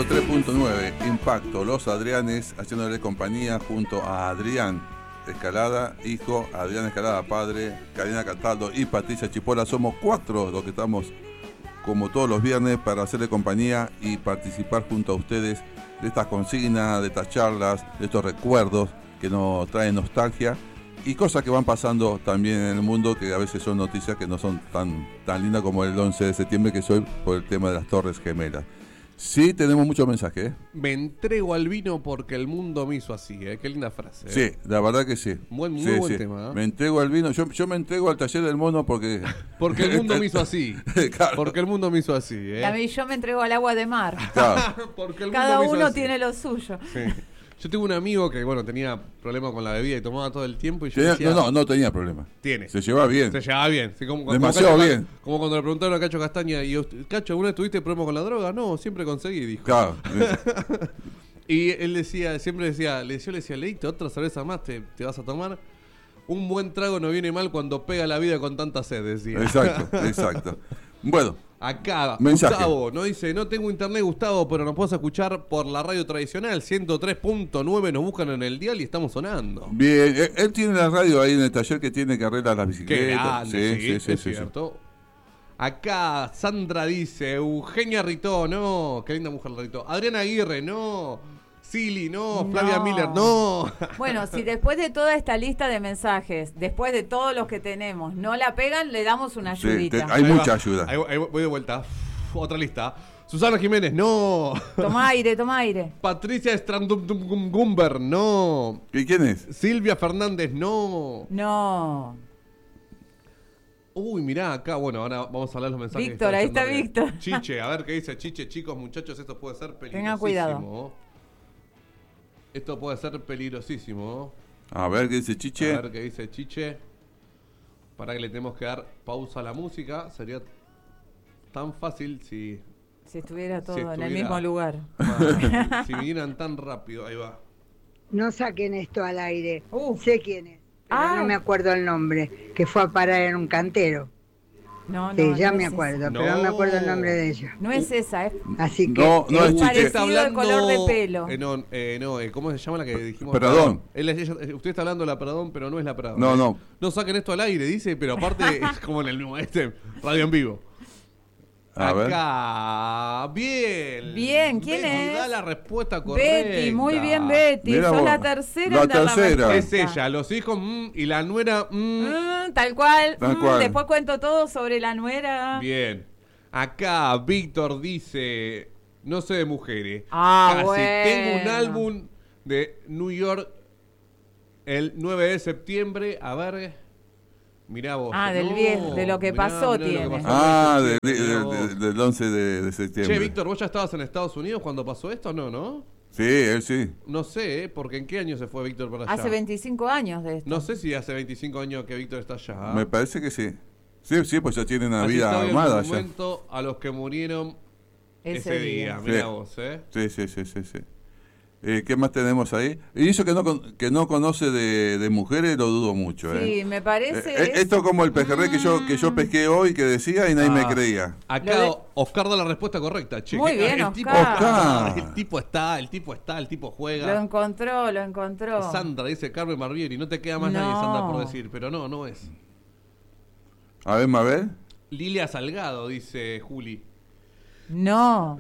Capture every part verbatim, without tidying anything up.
ciento tres punto nueve, Impacto, Los Adrianes, haciéndole compañía junto a Adrián Escalada, hijo, Adrián Escalada, padre, Karina Cataldo y Patricia Chipola. Somos cuatro los que estamos, como todos los viernes, para hacerle compañía y participar junto a ustedes de estas consignas, de estas charlas, de estos recuerdos que nos traen nostalgia y cosas que van pasando también en el mundo, que a veces son noticias que no son tan, tan lindas como el once de septiembre, que soy por el tema de las Torres Gemelas. Sí, tenemos muchos mensajes, ¿eh? Me entrego al vino porque el mundo me hizo así, ¿eh? Qué linda frase, ¿eh? Sí, la verdad que sí. Buen, muy sí, buen sí. tema, ¿eh? Me entrego al vino. Yo, yo me entrego al taller del mono porque... porque el mundo me hizo así. Claro. Porque el mundo me hizo así, ¿eh? A mí yo me entrego al agua de mar. Claro. porque el Cada mundo me hizo uno así. tiene lo suyo. Sí. Yo tengo un amigo que, bueno, tenía problemas con la bebida y tomaba todo el tiempo y yo Tenía, decía... no, no, no tenía problema. Tiene. Se llevaba bien. Se llevaba bien. Sí, como, Demasiado como bien. Como cuando le preguntaron a Cacho Castaña, y Cacho, ¿alguna vez tuviste problemas con la droga? No, siempre conseguí, dijo. Claro. Y él decía, siempre decía, le, yo le decía, Leito, otra cerveza más te, te vas a tomar. Un buen trago no viene mal cuando pega la vida con tanta sed, decía. Exacto, exacto. Bueno. Acá, mensaje. Gustavo, no dice, no tengo internet, Gustavo, pero nos puedes escuchar por la radio tradicional, ciento tres punto nueve, nos buscan en el dial y estamos sonando. Bien, él, él tiene la radio ahí en el taller que tiene que arreglar las Qué bicicletas. grande, sí, sí, es sí, sí, cierto. Sí. Acá, Sandra dice, Eugenia Ritó, no, qué linda mujer Ritó. Adriana Aguirre, no. Silly, no. Flavia No. Miller, no. Bueno, si después de toda esta lista de mensajes, después de todos los que tenemos, no la pegan, le damos una Sí, ayudita. te- hay Ahí mucha va. ayuda. Ahí, ahí voy de vuelta. Uf, otra lista. Susana Jiménez, no. Toma aire, toma aire. Patricia Strandum-Gumber, no. ¿Y quién es? Silvia Fernández, no. No. Uy, mirá acá, bueno, ahora vamos a hablar los mensajes. Víctor, que ahí están está llegando. Víctor. Chiche, a ver qué dice Chiche, chicos, muchachos, esto puede ser peligrosísimo. Tengan cuidado. Esto puede ser peligrosísimo. A ver qué dice Chiche. A ver qué dice Chiche. Para que le tenemos que dar pausa a la música. Sería tan fácil si... Si estuviera todo Si en el estuviera- mismo lugar. si vinieran tan rápido. Ahí va. No saquen esto al aire. Uh. Sé quién es, pero Ah. no me acuerdo el nombre. Que fue a parar en un cantero. No, no, Sí, ya no me es acuerdo, No. pero no me acuerdo el nombre de ella. esa. No es esa, es Así que No, no es es Chiche. parecido de color de pelo. Eh, no, eh, no eh, ¿cómo se llama la que dijimos? Perdón. Él- ella- eh, usted está hablando de la Perdón, pero no es la Perdón. No, eh. no. No saquen esto al aire, dice, pero aparte es como en el mismo este radio en vivo. A ver. Acá, bien. Bien, ¿quién Betty es? da la respuesta correcta. Betty, muy bien Betty. Mirá Sos vos. la tercera La en dar tercera. Es respuesta. ella, los hijos mm, y la nuera. mm. Mm, tal cual. Tal Mm, cual. Después cuento todo sobre la nuera. Bien. Acá, Víctor dice, no sé de mujeres. Ah, Casi. bueno. Tengo un álbum de New York el nueve de septiembre. A ver. Mirá vos. Ah, del viejo, de lo que pasó mirá lo que tiene. pasó Ah, el de- nueve de de- septiembre. de- del once de, de septiembre. Che, Víctor, ¿vos ya estabas en Estados Unidos cuando pasó esto? No, ¿no? Sí, él sí. No sé, ¿eh? Porque ¿en qué año se fue Víctor para allá? Hace veinticinco años de esto. No sé si hace veinticinco años que Víctor está allá. Me parece que sí. Sí, sí, pues ya tiene una vida Asistió al armada ya. monumento a los que murieron ese, Ese día. día. Mirá Sí. vos, ¿eh? Sí, sí, sí, sí, sí. Eh, ¿Qué más tenemos ahí? Y eso que no con- que no conoce de, de mujeres lo dudo mucho. Sí, eh. me parece. Eh, eh, esto eso. como el pejerrey que yo que yo pesqué hoy que decía y nadie me Ah, creía. Acá Lo de- Oscar da la respuesta correcta, che. Muy bien, el tipo, Oscar. Oscar. El tipo está, el tipo está, el tipo Lo juega. encontró, lo encontró. Sandra, dice Carmen Barbieri. No te queda más No. nadie, Sandra, por decir. Pero no, no es. A ver, Mabel. Lilia Salgado, dice Juli. No.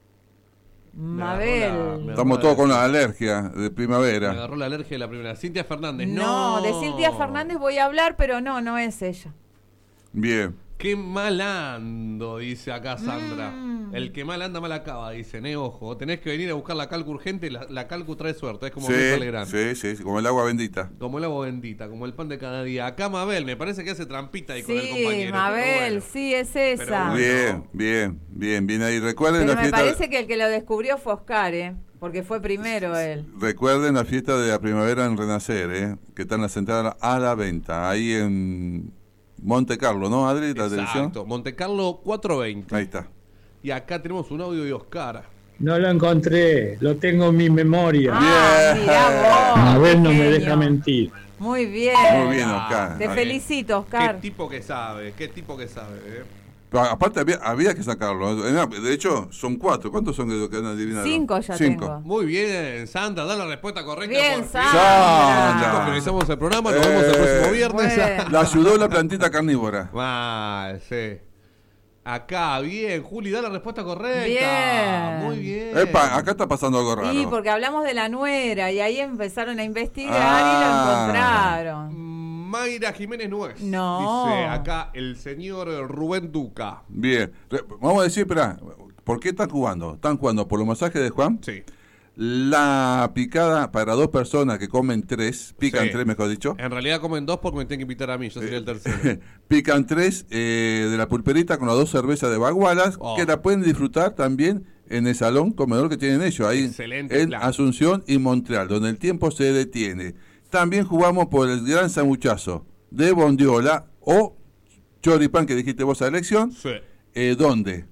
Me Mabel. agarró la- me Estamos agarró todos con la- la alergia de Me primavera. agarró la alergia de la primera. Cintia Fernández. No, No, de Cintia Fernández voy a hablar, pero no, no es ella. Bien. Qué mal ando, dice acá Sandra. Mm. El que mal anda, mal acaba, dicen, eh, ojo. Tenés que venir a buscar la calcu urgente, la, la calcu trae suerte, es como Sí, Mirta Legrand. sí, sí, sí, como el agua bendita. Como el agua bendita, como el pan de cada día. Acá Mabel, me parece que hace trampita ahí con el Sí, compañero. Mabel, pero bueno. sí, es Pero esa. bueno. Bien, bien, bien, bien ahí. Recuerden Pero la me fiesta. parece que el que lo descubrió fue Oscar, ¿eh? Porque fue primero él. Recuerden la fiesta de la primavera en Renacer, ¿eh? Que están las entradas a la venta. Ahí en Monte Carlo, ¿no, Adri? La televisión. Exacto, Monte Carlo cuatrocientos veinte. Ahí está. Y acá tenemos un audio de Oscar. No lo encontré, lo tengo en mi memoria. Ah, mirá vos. Mabel no me genio. deja mentir. Muy bien. Muy bien, Oscar. Te Ah, felicito, Qué Oscar. tipo que sabe, qué tipo que sabe, eh. Pero aparte había, había que sacarlo. De hecho, son cuatro. ¿Cuántos son los que han adivinado? Cinco ya Cinco. tengo. Muy bien, Sandra, da la respuesta correcta. Bien, por fin. Sandra. Chicos, finalizamos el programa, nos vemos el próximo viernes. Bueno. La ayudó la plantita carnívora. Mal, sí. Acá, bien, Juli, da la respuesta correcta. Bien. Muy bien. Epa, acá está pasando algo raro. Sí, porque hablamos de la nuera y ahí empezaron a investigar Ah. y lo encontraron. Mayra Jiménez Nuez. No. Dice acá el señor Rubén Duca. Bien. Re- Vamos a decir, espera, ¿por qué están jugando? Están jugando por los masajes de Juan. Sí. La picada para dos personas que comen tres, pican Sí. tres, mejor dicho. En realidad comen dos porque me tienen que invitar a mí, yo sería el tercero. Pican tres eh, de la pulperita con las dos cervezas de Bagualas, Oh. que la pueden disfrutar también en el salón comedor que tienen ellos, ahí Excelente en plan. Asunción y Montreal, donde el tiempo se detiene. También jugamos por el gran sanguchazo de bondiola o choripán que dijiste vos a elección. Sí. Eh, ¿Dónde?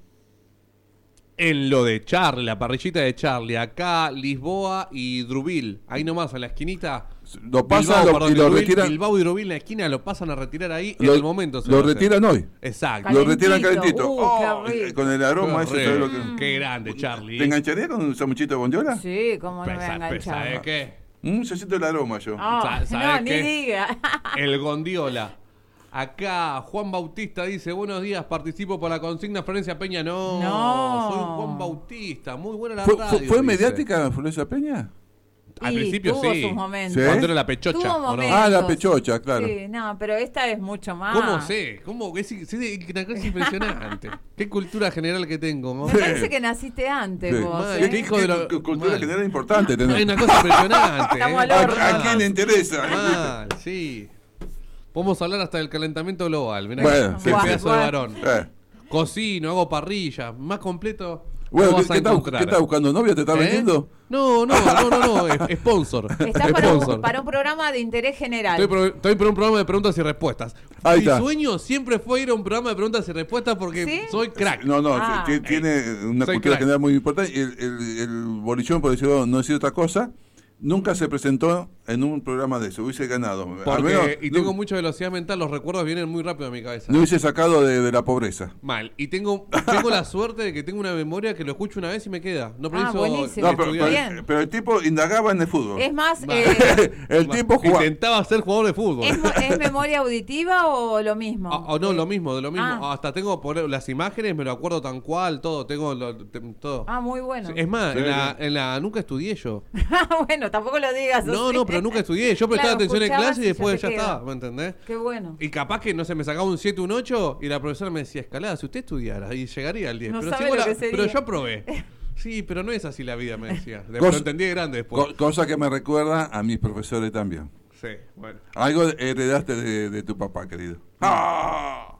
En lo de Charlie, la parrillita de Charlie, acá Lisboa y Drubil, ahí nomás en la esquinita. Lo pasan Bilbao, lo- perdón, y lo Drubil, retiran. Bilbao y Drubil en la esquina lo pasan a retirar ahí Lo, en el momento. se lo lo hacen. retiran hoy. Exacto. Lo retiran Calentito. calentito. Uh, Oh, qué rico. eh, con el aroma, eso Qué ¿sabes lo rico. que? Qué grande, Charlie. ¿Te engancharía con un sanguchito de bondiola? Sí, cómo no me voy a Pesa- enganchar. pesa, ¿eh? ¿Qué? Mm, yo siento el aroma yo. Ah, Sa- no, ¿sabes ni qué? diga. El Gondiola. Acá Juan Bautista dice, buenos días, participo por la consigna. Florencia Peña, no. No. Soy Juan Bautista, muy buena la ¿Fue, radio. fue- fue dice. mediática Florencia Peña? Al Y principio tuvo sí. sus momentos. Sí. Cuando era la pechocha, Tuvo ¿o no? momentos. Ah, la pechocha, claro. Sí, no, pero esta es mucho más. ¿Cómo sé? ¿Cómo? Es, es, es una cosa impresionante. Qué cultura general que tengo. ¿no? Me parece que naciste antes Sí. vos. Mal, ¿eh? qué hijo de la- cu- cultura mal. general importante tener. Hay una cosa impresionante. Estamos ¿eh? al horno. ¿A, a quién le interesa? Mal, sí. Podemos hablar hasta del calentamiento global. Mirá, Bueno, qué sí, sí. pedazo de varón. Eh. Cocino, hago parrilla. Más completo. Bueno, no ¿qué, vas a qué está, encontrar. qué está buscando? ¿Novia te está ¿Eh? vendiendo? No, no, no, no, no. es- Sponsor. Estás para un, Sponsor. para un programa de interés general. Estoy, pro- estoy por un programa de preguntas y respuestas. Ahí Mi está. sueño siempre fue ir a un programa de preguntas y respuestas porque ¿Sí? soy crack. No, no, Ah. t- tiene una Soy cultura crack. general muy importante. El, el, el bolichón, por decirlo, no decir otra cosa, nunca se presentó en un programa de eso. Hubiese ganado. Al Porque, menos y no, tengo mucha velocidad mental, los recuerdos vienen muy rápido a mi cabeza. no hubiese sacado de, de la pobreza. Mal. Y tengo, tengo la suerte de que tengo una memoria que lo escucho una vez y me queda. No Ah, preciso buenísimo. No, pero, estudiar. Bien. pero- pero el tipo indagaba en el fútbol. Es más, Vale. eh, el Mal. tipo jugaba. Intentaba ser jugador de fútbol. ¿es, mo- es memoria auditiva o lo mismo? Ah, oh, no, lo mismo, de lo mismo. Ah. Hasta tengo por las imágenes, me lo acuerdo tan cual, todo, tengo lo- te- todo. Ah, muy bueno. Sí, es más, Sí, en, la, sí. en la nunca estudié yo. Bueno, tampoco lo digas. No, así. no, pero nunca estudié. Yo prestaba Claro, atención en escuchabas clase y y ya después te ya queda. estaba, ¿me entendés? Qué bueno. Y capaz que, no sé, me sacaba un siete, un ocho y la profesora me decía, escalada, si usted estudiara y llegaría al diez. No pero, sabe si vos lo la- que sería. pero yo probé. Sí, pero no es así la vida, me decía. Después Cosa- lo entendí de grande después. Co- cosa que me recuerda a mis profesores también. Sí, bueno. Algo heredaste de, de tu papá, querido. ¡Ah!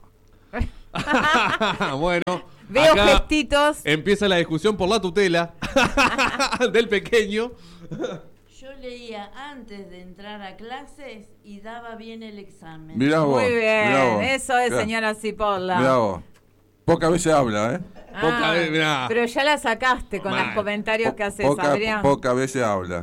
Bueno, Veo acá gestitos. empieza la discusión por la tutela del pequeño. Yo leía antes de entrar a clases y daba bien el examen. Mirá vos. Muy mirá bien. vos. Eso es, Mirá, señora Cipolla. Mirá vos. Pocas veces habla, ¿eh? Ah, Poca vez, mirá. pero ya la sacaste con Mal. los comentarios que haces, Poca- Adrián. Pocas veces habla.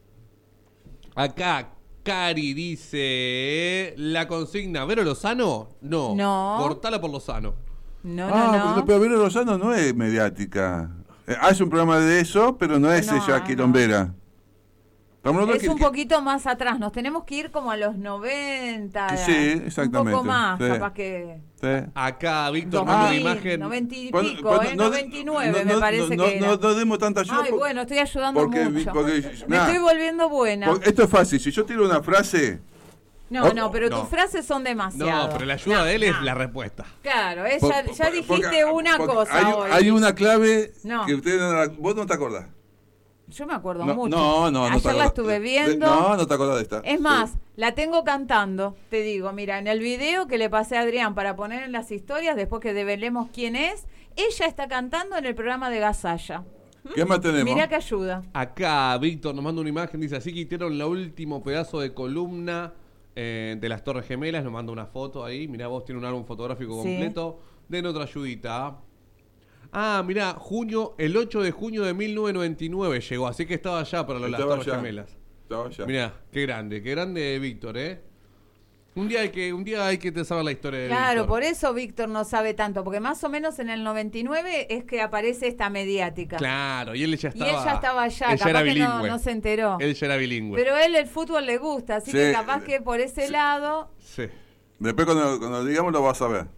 Acá Cari dice la consigna, ¿Vero Lozano? No. No. Cortala por Lozano. No, ah, no, no. pero, pero Vero Lozano no es mediática. Eh, hace un programa de eso, pero no es No, ella no. quilombera. Estamos hablando Es que- un que- poquito más atrás. Nos tenemos que ir como a los noventa. Sí, exactamente. Un poco más, Sí. capaz que. sí. Acá Víctor dos manda una mil, imagen. noventa y Cuando- pico, cuando- ¿eh? no- noventa y nueve no- me parece no, que no, era. no, no demos tanta ayuda. Ay, por- bueno, estoy ayudando porque, mucho. porque- Me nah, estoy volviendo buena. porque esto es fácil. Si yo tiro una frase, No, Oh, no, pero no. tus frases son demasiado. No, pero la ayuda No, de él es no. la respuesta. Claro, eh, por- ya, por- ya porque- dijiste una porque cosa hay, hoy. hay una clave No. que ustedes no la- vos no te acordás. Yo me acuerdo No, mucho. no, no, no te Ayer la acordás. estuve De- viendo. No, no te acordás de esta. Es más, Sí. la tengo cantando, te digo, mira, en el video que le pasé a Adrián para poner en las historias, después que develemos quién es, ella está cantando en el programa de Gasalla. ¿Qué más tenemos? Mira que ayuda. Acá Víctor nos manda una imagen, dice, así que hicieron el último pedazo de columna eh, de las Torres Gemelas, nos manda una foto ahí, mirá vos, tiene un álbum fotográfico Sí. completo. Den otra ayudita. Ah, mirá, junio, el ocho de junio de mil novecientos noventa y nueve llegó, así que estaba allá para lo de las Estaba Torres allá. Gemelas. Estaba allá. Mirá, qué grande, qué grande Víctor, ¿eh? Un día hay que, un día hay que te saber la historia de Claro, Víctor. por eso Víctor no sabe tanto, porque más o menos en el noventa y nueve es que aparece esta mediática. Claro, y él ya Y estaba. él ya estaba allá, él ya capaz era que no, bilingüe. no se enteró. Él ya era bilingüe. Pero a él el fútbol le gusta, así Sí. que capaz que por ese Sí. lado... Sí. Después cuando, cuando digamos lo vas a ver.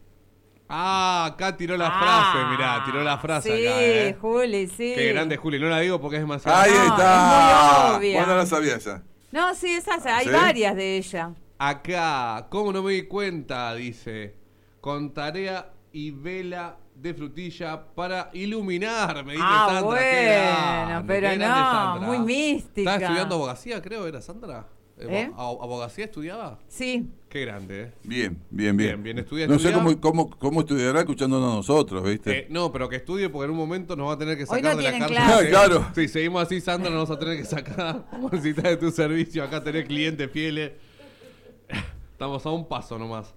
Ah, acá tiró la Ah, frase, mirá, tiró la frase sí, acá, ¿eh? Juli, sí. Qué grande, Juli. No la digo porque es demasiado. Ahí No, está. es muy obvia. Vos no la sabías ya. No, sí, esas, hay ¿Sí? varias de ella. Acá, ¿cómo no me di cuenta? Dice, con tarea y vela de frutilla para iluminar, me dice Ah, Sandra. bueno, qué grande, pero qué grande no, Sandra. muy mística. ¿Estaba estudiando abogacía, creo, era Sandra? ¿Eh? ¿Ab- ¿Abogacía estudiaba? Sí. Qué grande, ¿eh? Bien, bien, bien. Bien, bien, estudia, No sé estudia. cómo, cómo, cómo estudiará escuchándonos a nosotros, ¿viste? Eh, no, pero que estudie porque en un momento nos va a tener que Hoy sacar no de la tienen cárcel. clase. Claro. Si seguimos así, Sandra, nos vamos a tener que sacar. Bolsita de tu servicio. Acá tenés clientes fieles. Estamos a un paso nomás.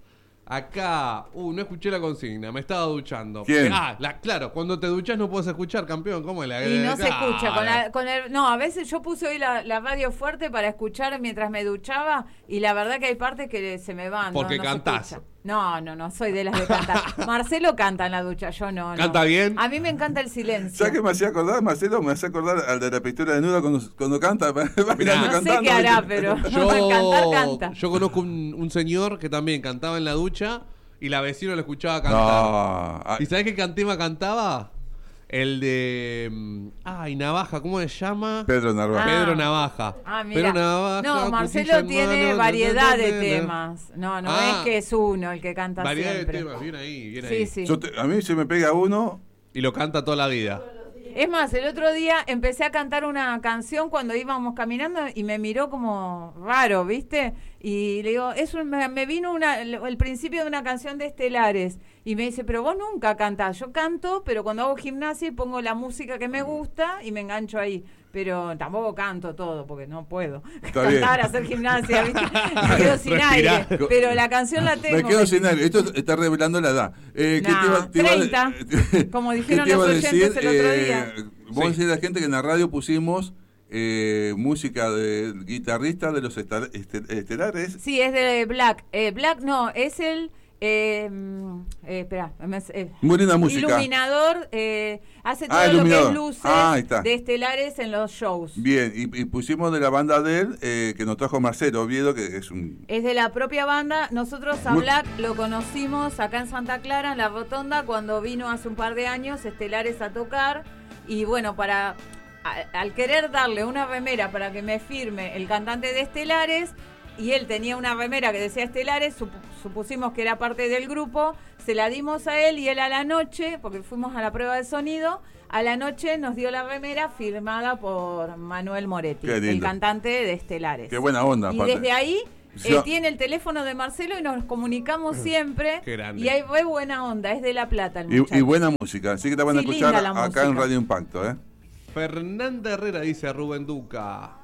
Acá, uh, no escuché la consigna, me estaba duchando. ¿Quién? Ah, la, claro, cuando te duchas no puedes escuchar, campeón, ¿cómo es la Y no se Claro. escucha. Con, la- con el, no, a veces yo puse hoy la, la radio fuerte para escuchar mientras me duchaba y la verdad que hay partes que se me van. Porque no, no se cantás. escucha. No, no, no, soy de las de cantar. Marcelo canta en la ducha, yo no. no. ¿Canta bien? A mí me encanta el silencio. ¿Sabes qué me hacía acordar, Marcelo? Me hacía acordar al de la pintura desnuda cuando, cuando canta, bailando, Mirá. No sé cantando. qué hará, ¿viste? pero Yo, cantar, canta. yo conozco un, un señor que también cantaba en la ducha y la vecina lo escuchaba cantar. No. ah, ¿Y sabés qué cantema cantaba? El de... mm, Ay, Navaja, ¿cómo se llama? Pedro Narváez. Ah. Pedro Navaja. Ah, mira. Pedro Navaja. No, cuchillo Marcelo en tiene mano, variedad de na, na, na, na. temas. No, no Ah. es que es uno el que canta Variedad siempre. de temas, bien ahí, bien Sí, ahí. sí. Yo te- a mí se me pega uno. Y lo canta toda la vida. Es más, el otro día empecé a cantar una canción cuando íbamos caminando y me miró como raro, ¿viste? Y le digo, es un- me, me vino una, el principio de una canción de Estelares. Y me dice, pero vos nunca cantás. Yo canto, pero cuando hago gimnasia y pongo la música que me gusta y me engancho ahí. Pero tampoco canto todo, porque no puedo Está cantar, bien. hacer gimnasia, ¿viste? Me quedo sin Respirá. aire. Pero la canción la tengo. Me quedo me- sin aire. Esto está revelando la edad. Eh, ¿qué Nah, te iba- te iba a de- treinta, como ¿qué dijeron te iba los a oyentes el otro Eh, día. Vos Sí. decís a la gente que en la radio pusimos eh, música de guitarrista de los esta- este- estelares. Sí, es de Black. Eh, Black no, es el... Eh, mm, eh, espera, me- eh, Muy linda música. iluminador, eh, hace todo Ah, lo que iluminador. es luces Ah, ahí está. de estelares en los shows. Bien, y, y pusimos de la banda de él, eh, que nos trajo Marcelo Oviedo, que es un... Es de la propia banda. Nosotros a Muy- Black lo conocimos acá en Santa Clara, en la Rotonda, cuando vino hace un par de años Estelares a tocar. Y bueno, para a- al querer darle una remera para que me firme el cantante de Estelares, y él tenía una remera que decía Estelares, sup- supusimos que era parte del grupo, se la dimos a él y él a la noche, porque fuimos a la prueba de sonido, a la noche nos dio la remera firmada por Manuel Moretti, Qué el lindo. cantante de Estelares. Qué buena onda, Y aparte. desde ahí Yo- eh, tiene el teléfono de Marcelo y nos comunicamos siempre. Qué grande. Y hay re buena onda, es de La Plata el Y, muchacho. y buena música, así que te van a Sí, escuchar linda la acá en música. Radio Impacto, ¿eh? Fernanda Herrera dice a Rubén Duca.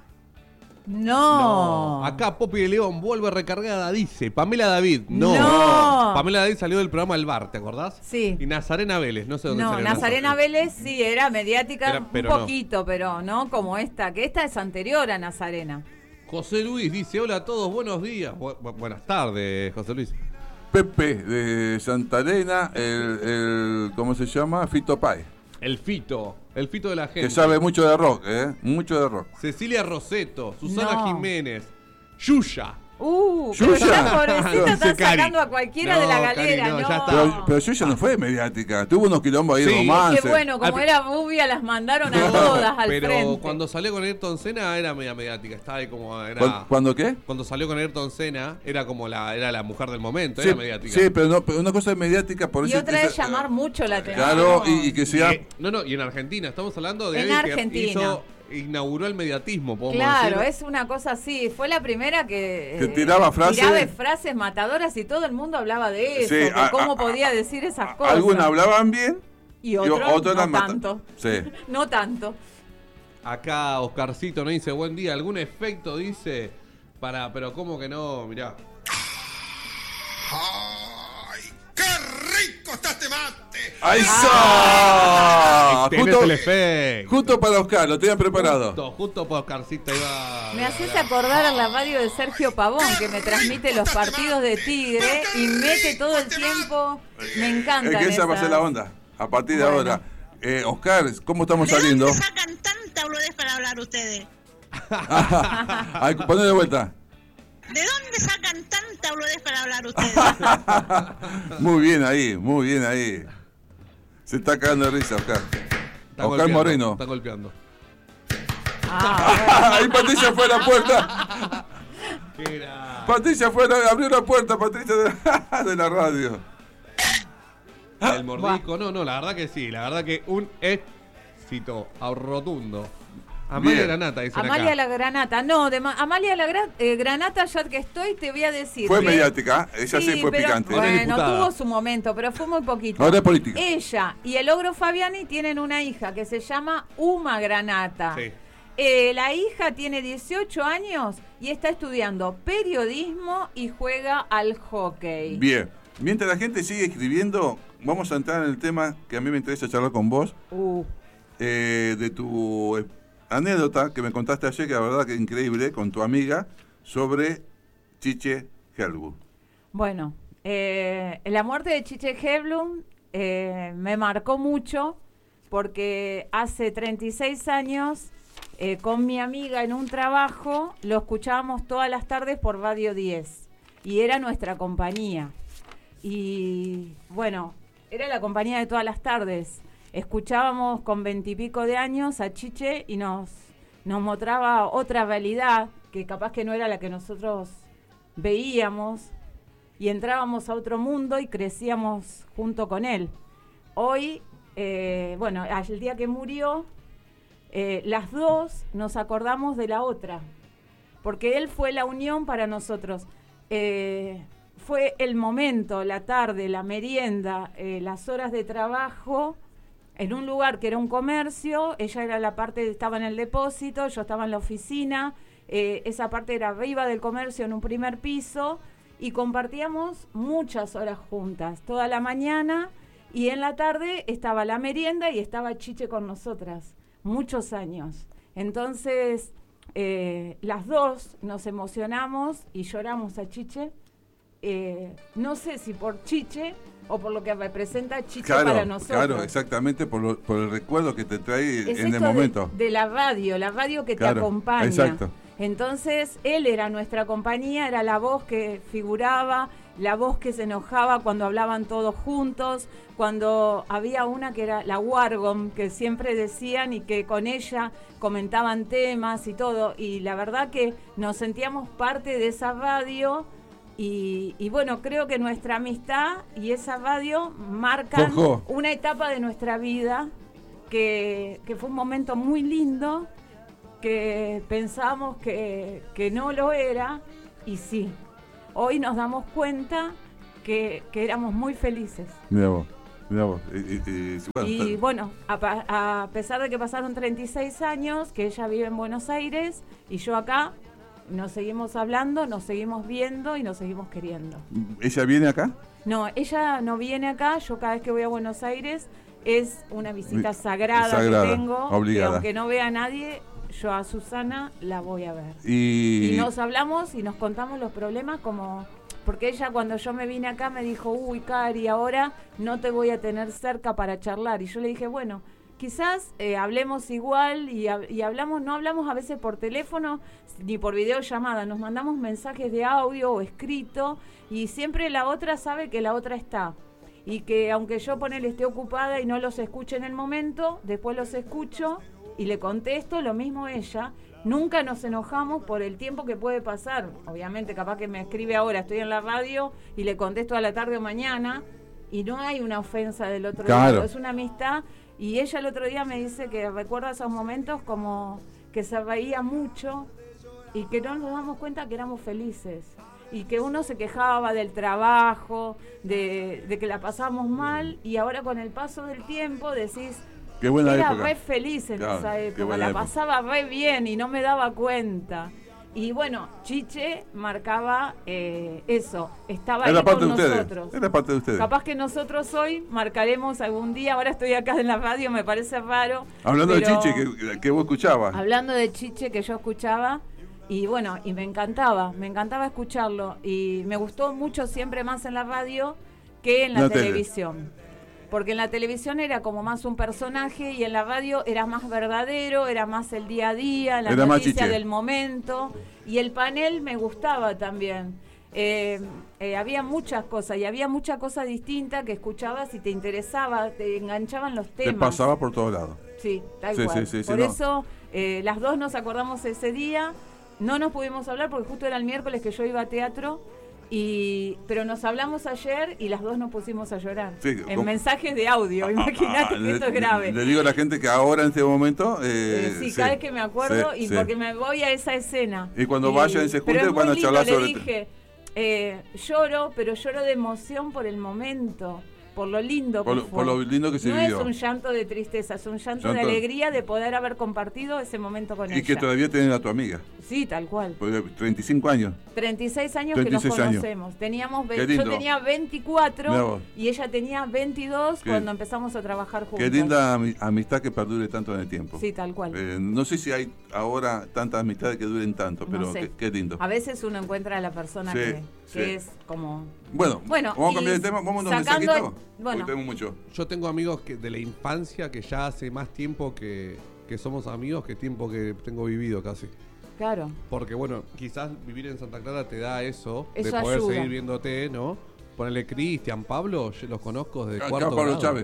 No. Acá Popi de León vuelve recargada, dice. Pamela David. No. No. Pamela David salió del programa El Bar, ¿te acordás? Sí. Y Nazarena Vélez, no sé dónde No, salió. Nazarena Vélez sí era mediática Era- un pero no. poquito, pero no como esta, que esta es anterior a Nazarena. José Luis dice, hola a todos, buenos días. Bu- bu- buenas tardes, José Luis. Pepe de Santa Elena, el, el ¿cómo se llama? Fito Páez, El Fito, el Fito de la gente. que sabe mucho de rock, ¿eh? Mucho de rock. Cecilia Roseto, Susana No. Jiménez, Yuya. Uh, Yuya. pero ya pobrecita No, están sí, Cari. sacando a cualquiera No, de la Cari, galera, no, no. ya está. Pero, pero yo ya no fue mediática, tuvo unos quilombos ahí Sí, de es que romance. Qué bueno, como Al- era rubia, las mandaron a No, todas al pero frente. cuando salió con Ayrton Senna era media mediática, estaba ahí como era. ¿Cuándo, cuándo qué? Cuando salió con Ayrton Senna era como la era la mujer del momento, Sí, era mediática. sí, pero, no, pero una cosa es mediática por Y eso. otra es llamar mucho la atención. Claro, y, y que Y, sea. eh, no, no, y en Argentina, estamos hablando de En alguien que Argentina. hizo, inauguró el mediatismo, podemos Claro, decir. es una cosa así. Fue la primera que, Que eh, tiraba frases. tiraba frases matadoras y todo el mundo hablaba de eso. Sí, de a- cómo a- podía a- decir esas a- cosas. Algunos hablaban bien y otros otros no las mata- tanto. Sí. No tanto. Acá Oscarcito nos dice, buen día, ¿algún efecto dice? Para, pero ¿cómo que no? Mirá. ¡Ay! ¡Qué rico está este mate! ¡Ahí Ah. está! Tenés Justo, el efecto. justo para Oscar, lo tenían preparado. Justo, justo para Oscarcita iba. Me haces acordar a la radio de Sergio Pavón, que me transmite los partidos de Tigre y mete todo el tiempo. Me encanta. Es que esa va a ser la onda. A partir de Bueno. ahora. Eh, Oscar, ¿cómo estamos ¿De saliendo? dónde sacan tanta boludez para hablar ustedes? Ay, poné de vuelta. ¿De dónde sacan tanta boludez para hablar ustedes? Muy bien ahí, muy bien ahí. Se está cagando de risa, Oscar. Está Oscar golpeando, Moreno. Está golpeando. Ah, Ahí Patricia fue a la puerta. Era. Patricia fue a, abrió la puerta, Patricia, de la, de la radio. El mordisco, no, no, la verdad que sí, la verdad que un éxito rotundo. Amalia Bien. Granata, dicen Amalia acá. la Granata, no, de Ma- Amalia la Gra- eh, Granata, ya que estoy, te voy a decir. Fue que- mediática, ella sí, fue pero- picante. Ahora es Bueno, diputada. tuvo su momento, pero fue muy poquito. Ahora es política. Ella y el ogro Fabiani tienen una hija que se llama Uma Granata. Sí. Eh, la hija tiene dieciocho años y está estudiando periodismo y juega al hockey. Bien. Mientras la gente sigue escribiendo, vamos a entrar en el tema que a mí me interesa charlar con vos, Uh, eh, de tu eh, anécdota que me contaste ayer, que la verdad que increíble, con tu amiga, sobre Chiche Helbut. bueno, eh, la muerte de Chiche Helblum eh, me marcó mucho porque hace treinta y seis años eh, con mi amiga en un trabajo lo escuchábamos todas las tardes por Radio diez y era nuestra compañía. Y bueno, era la compañía de todas las tardes. Escuchábamos con veintipico de años a Chiche y nos, nos mostraba otra realidad que capaz que no era la que nosotros veíamos y entrábamos a otro mundo y crecíamos junto con él. Hoy, eh, bueno, el día que murió, eh, las dos nos acordamos de la otra, porque él fue la unión para nosotros. Eh, fue el momento, la tarde, la merienda, eh, las horas de trabajo en un lugar que era un comercio. Ella era la parte, estaba en el depósito, yo estaba en la oficina, eh, esa parte era arriba del comercio en un primer piso y compartíamos muchas horas juntas, toda la mañana, y en la tarde estaba la merienda y estaba Chiche con nosotras, muchos años. Entonces, eh, las dos nos emocionamos y lloramos a Chiche. Eh, no sé si por Chiche o por lo que representa Chiche Claro, para nosotros. claro, exactamente, por, lo- por el recuerdo que te trae Es en el esto de- momento. De, la radio, la radio que Claro, te acompaña. exacto. Entonces, él era nuestra compañía, era la voz que figuraba, la voz que se enojaba cuando hablaban todos juntos, cuando había una que era la Wargom, que siempre decían y que con ella comentaban temas y todo. Y la verdad que nos sentíamos parte de esa radio. Y, y bueno, creo que nuestra amistad y esa radio marcan Forjó. una etapa de nuestra vida que, que fue un momento muy lindo, que pensamos que, que no lo era, y sí. Hoy nos damos cuenta que, que éramos muy felices. Mira vos, mira vos. Y, y- y- bueno, Y está- bueno, a, pa- a pesar de que pasaron treinta y seis años, que ella vive en Buenos Aires y yo acá, nos seguimos hablando, nos seguimos viendo y nos seguimos queriendo. ¿Ella viene acá? No, ella no viene acá, yo cada vez que voy a Buenos Aires es una visita Vi- sagrada, sagrada, que tengo, obligada. que aunque no vea a nadie, yo a Susana la voy a ver. Y, Y nos hablamos y nos contamos los problemas como... Porque ella cuando yo me vine acá me dijo, uy, Cari, ahora no te voy a tener cerca para charlar. Y yo le dije, bueno, quizás eh, hablemos igual y, hab- y hablamos, no hablamos a veces por teléfono ni por videollamada, nos mandamos mensajes de audio o escrito y siempre la otra sabe que la otra está. Y que aunque yo ponele esté ocupada y no los escuche en el momento, después los escucho y le contesto, lo mismo ella. Nunca nos enojamos por el tiempo que puede pasar. Obviamente, capaz que me escribe ahora, estoy en la radio y le contesto a la tarde o mañana y no hay una ofensa del otro Claro. lado, es una amistad. Y ella el otro día me dice que recuerda esos momentos como que se reía mucho y que no nos damos cuenta que éramos felices. Y que uno se quejaba del trabajo, de, de que la pasábamos mal y ahora con el paso del tiempo decís... qué buena Era época. re feliz en Claro, esa qué época, buena la época. pasaba re bien y no me daba cuenta. Y bueno, Chiche marcaba eh, eso, estaba Era ahí parte con de ustedes. nosotros. Era parte de ustedes. Capaz que nosotros hoy marcaremos algún día, ahora estoy acá en la radio, me parece raro. Hablando pero- de Chiche, que, que vos escuchabas. Hablando de Chiche que yo escuchaba, y bueno, y me encantaba, me encantaba escucharlo. Y me gustó mucho siempre más en la radio que en la, La tele. televisión. Porque en la televisión era como más un personaje y en la radio era más verdadero, era más el día a día, la Era más noticia Chiche. del momento. Y el panel me gustaba también. Eh, eh, había muchas cosas y había mucha cosa distinta que escuchabas y te interesaba, te enganchaban los Te temas. pasaba por todos lados. Sí, tal Sí, cual. sí, sí, sí, por no. eso eh, las dos nos acordamos ese día. No nos pudimos hablar porque justo era el miércoles que yo iba a teatro. Y, pero nos hablamos ayer y las dos nos pusimos a llorar. Sí, en ¿cómo? mensajes de audio. Imagínate Ah, que esto es le- grave. Le digo a la gente que ahora en este momento. Eh, Eh, sí, cada vez que me acuerdo sí, y sí. porque me voy a esa escena. Y cuando vayan y se pero junten, es van muy a charlar lindo, sobre le dije, eh, lloro, pero lloro de emoción por el momento, por lo lindo Por que lo- fue. por lo lindo que se no vivió. es un llanto de tristeza, es un llanto, de Llanto- alegría de poder haber compartido ese momento con Y ella. que todavía tienen a tu amiga. Sí, tal cual. Porque treinta y cinco años. treinta y seis años treinta y seis que nos años. conocemos. Teníamos ve- Qué yo lindo. tenía Mirá veinticuatro vos. y ella tenía veintidós Qué- cuando empezamos a trabajar juntos. Qué linda ami- amistad que perdure tanto en el tiempo. Sí, tal cual. Eh, no sé si hay ahora tantas amistades que duren tanto, No pero sé. qué, qué lindo. A veces uno encuentra a la persona Sí, que, que sí. es como... Bueno, Bueno, vamos a y cambiar de tema. Vamos a unos sacando- mensajitos. bueno. Porque tenemos mucho. Yo tengo amigos que de la infancia que ya hace más tiempo que, que somos amigos que tiempo que tengo vivido casi. Claro. Porque bueno, quizás vivir en Santa Clara te da eso, Eso de poder ayuda. seguir viéndote, ¿no? Ponele Cristian, Pablo, yo los conozco desde Acá cuarto Pablo grado. Chávez.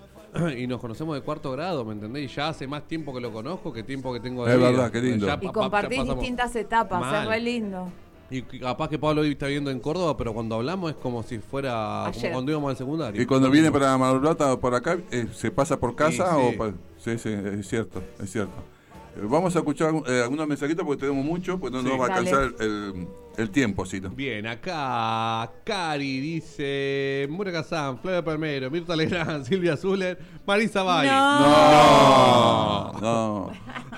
Y nos conocemos de cuarto grado, ¿me entendés? Y ya hace más tiempo que lo conozco que tiempo que tengo Es de vida. verdad, qué lindo. Ya Y pa- pa- compartís ya pasamos- distintas etapas, Mal. es re lindo. Y capaz que Pablo hoy está viviendo en Córdoba, pero cuando hablamos es como si fuera Ayer. como cuando íbamos al secundario. Y cuando viene para Mar del Plata o por acá, eh, ¿se pasa por casa Sí, o sí. pa- sí, sí, es cierto, es cierto. Eh, vamos a escuchar eh, algunos mensajitos porque tenemos mucho, pues no Sí. nos va a Dale. alcanzar el, el tiempo, Cito. Bien, acá Cari dice Mura Kazán, Flavia Palmero, Mirta Legrand, Silvia Zuller, Marisa Bay. No, no.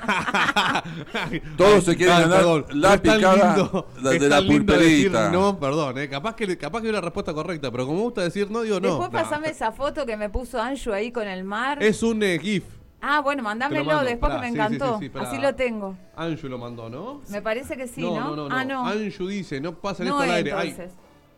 Todos se quieren Ay, ganar perdón, la es tan picada lindo- la- es de la tan lindo decir pulperita. no, perdón, eh. capaz que capaz que es la respuesta correcta, pero como me gusta decir no, digo no. Después No. pasame esa foto que me puso Anju ahí con el mar. Es un eh, GIF. Ah, bueno, Te lo mandámelo mando, después pará, que me sí, encantó. sí, sí, sí, pará. Así lo tengo. Anju lo mandó, ¿no? Me parece que sí, no, ¿no? no, no, no. Ah, no. Anju dice, no pasen No, esto al aire. Ay, entonces.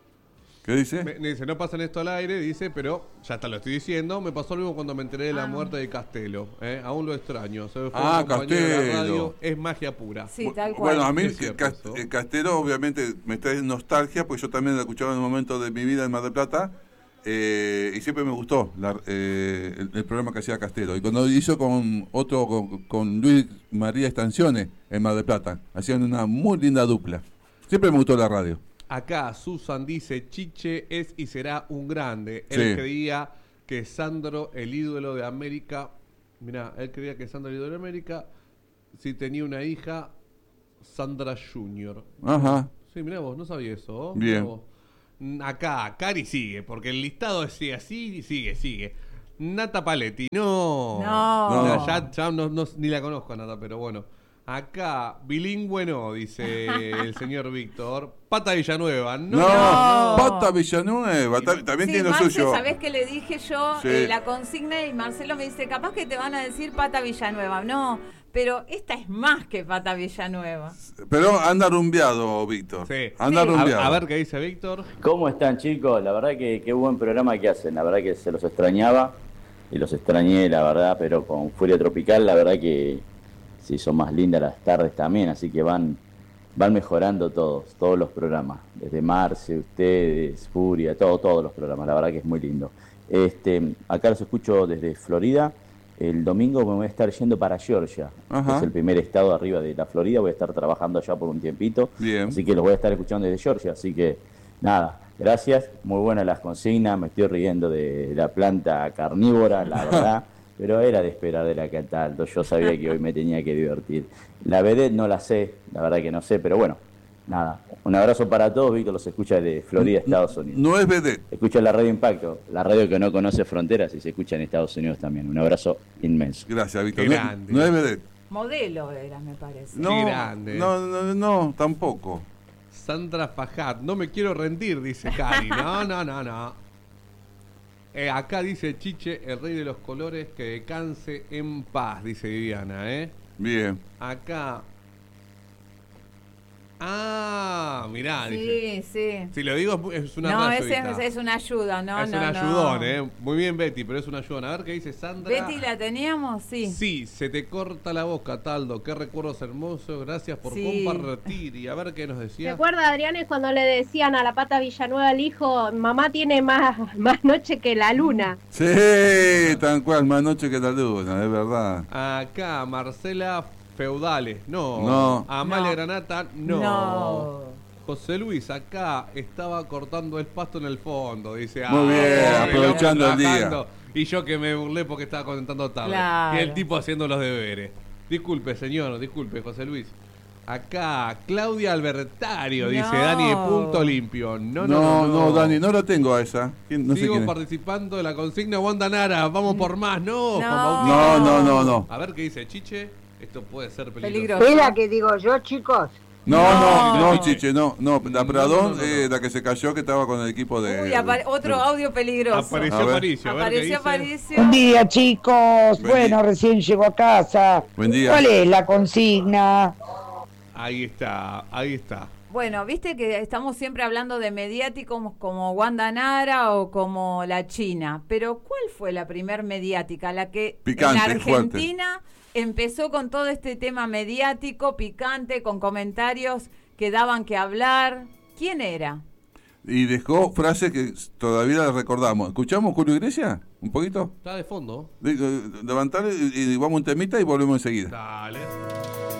¿Qué dice? me, me dice, no pasen esto al aire, dice, pero ya está, lo estoy diciendo. Me pasó lo mismo cuando me enteré de la Ah. muerte de Castelo. ¿eh? Aún lo extraño. Se me fue Ah, un compañero de la Castelo. radio. Es magia pura. Sí, tal cual. Bueno, a mí Es cierto Cast- eso. eh, Castelo obviamente me trae nostalgia, porque yo también lo escuchaba en un momento de mi vida en Mar del Plata, eh, y siempre me gustó la- eh, el, el programa que hacía Castelo. Y cuando hizo con otro, con, con Luis María Estancione en Mar del Plata, hacían una muy linda dupla. Siempre me gustó la radio. Acá Susan dice, Chiche es y será un grande. Sí. Él creía que Sandro, el ídolo de América, mirá, él creía que Sandro, el ídolo de América, si tenía una hija, Sandra Junior. Ajá. Sí, mirá vos, no sabía eso. ¿oh? Bien. Mirá vos. Mm, Acá, Cari sigue, porque el listado sigue así, sigue, sigue. Nata Paletti, no. No. Ya, ya- ya no, no- ni la conozco a Nata, pero bueno. Acá, bilingüe no, dice el señor Víctor. Pata Villanueva, no. No, No. Pata Villanueva, ta- también Sí, tiene lo Marce, suyo. ¿sabés qué le dije yo? Sí. Eh, la consigna y Marcelo me dice, capaz que te van a decir Pata Villanueva. No, pero esta es más que Pata Villanueva. Pero anda rumbeado, Víctor. Sí. Anda Sí. rumbeado. A, a ver qué dice Víctor. ¿Cómo están, chicos? La verdad que qué buen programa que hacen. La verdad que se los extrañaba y los extrañé, la verdad, pero con Furia Tropical, la verdad que se hizo más lindas las tardes también, así que van van mejorando todos, todos los programas, desde Marce, ustedes, Furia, todo, todos los programas, la verdad que es muy lindo. Este, acá los escucho desde Florida. El domingo me voy a estar yendo para Georgia, Ajá. que es el primer estado arriba de la Florida. Voy a estar trabajando allá por un tiempito. Bien. Así que los voy a estar escuchando desde Georgia. Así que, nada, gracias. Muy buenas las consignas. Me estoy riendo de la planta carnívora, la verdad. Pero era de esperar de la Cataldo. Yo sabía que hoy me tenía que divertir. La vedette no la sé, la verdad que no sé, pero bueno, nada. Un abrazo para todos. Víctor los escucha de Florida, Estados Unidos. No es vedette. Escucha la Radio Impacto, la radio que no conoce fronteras y se escucha en Estados Unidos también. Un abrazo inmenso. Gracias, Víctor. Qué No, grande. no es vedette. Modelo era, me parece. No, Qué grande. no, no, no, tampoco. Sandra Fajat, no me quiero rendir, dice Cari. No, no, no, no. Eh, acá dice Chiche, el rey de los colores, que descanse en paz, dice Viviana, ¿eh? Bien. Acá. Ah, mirá, Sí, dice. sí. Si lo digo es una No, rayuita. ese es, es una ayuda, no, es no, un no. ayudón, ¿eh? Muy bien, Betty, pero es un ayudón. A ver qué dice Sandra. Betty, ¿la teníamos? Sí. Sí, se te corta la boca, Taldo. Qué recuerdos hermosos. Gracias por Sí. compartir. Y a ver qué nos ¿Se decía. acuerda, Adrián, es cuando le decían a la Pata Villanueva al hijo, mamá tiene más, más noche que la luna? Sí, tan cual, más noche que la luna, es verdad. Acá, Marcela Feudales. No. No. Amalia No. Granata. No. No. José Luis, acá estaba cortando el pasto en el fondo. Dice, Muy bien, pobre aprovechando loco el día. trabajando. Y yo que me burlé porque estaba contando tarde. Claro. Y el tipo haciendo los deberes. Disculpe, señor, disculpe, José Luis. Acá, Claudia Albertario, dice No. Dani de Punto Limpio. No, no, No, no, no, Dani, no lo tengo a esa. ¿Quién? No sé Sigo quién es. participando de la consigna Wanda Nara. Vamos por más, no. No. Juan Bautista. No, no, no, no. A ver qué dice Chiche. Esto puede ser peligroso. Peligroso. ¿Es la que digo yo, chicos? No, no, No. no, Chiche, no, no. La No, Pradón, no, no, no. eh, la que se cayó, que estaba con el equipo de. Uy, apare- otro audio peligroso. Apareció A ver. Aparicio. A ver qué Apareció dice. Aparicio. Buen día, chicos. Buen bueno, día. recién llego a casa. Buen día. ¿Cuál es la consigna? Ahí está, ahí está. Bueno, viste que estamos siempre hablando de mediáticos como Wanda Nara o como la China, pero ¿cuál fue la primer mediática? La que Picante, en Argentina empezó con todo este tema mediático, picante, con comentarios que daban que hablar. ¿Quién era? Y dejó frases que todavía las recordamos. ¿Escuchamos Julio Iglesias? ¿Un poquito? Está de fondo. De- de- Levantar y, y vamos un temita y volvemos enseguida. Dale.